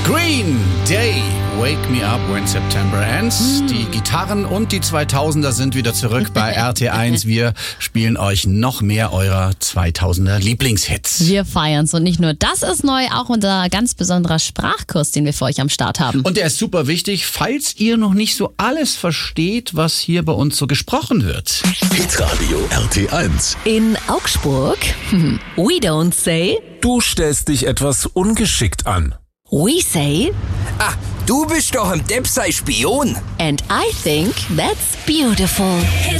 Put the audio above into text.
Green Day, Wake Me Up When September Ends. Die Gitarren und die 2000er sind wieder zurück bei RT1. Wir spielen euch noch mehr eurer 2000er Lieblingshits. Wir feiern's und nicht nur das ist neu, auch unser ganz besonderer Sprachkurs, den wir für euch am Start haben. Und der ist super wichtig, falls ihr noch nicht so alles versteht, was hier bei uns so gesprochen wird. Hitradio RT1. In Augsburg, we don't say, Du stellst dich etwas ungeschickt an. we say, Ah, du bist doch ein Depp sei Spion. and I think that's beautiful.